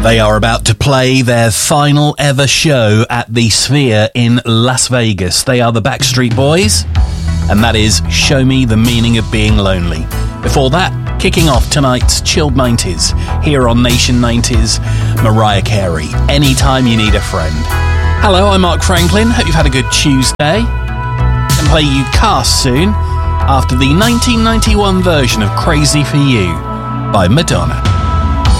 They are about to play their final ever show at the Sphere in Las Vegas. They are the Backstreet Boys, and that is Show Me the Meaning of Being Lonely. Before that, kicking off tonight's Chilled 90s, here on Nation 90s, Mariah Carey, Anytime You Need a Friend. Hello, I'm Mark Franklin. Hope you've had a good Tuesday. And play you Cast soon, after the 1991 version of Crazy for You by Madonna.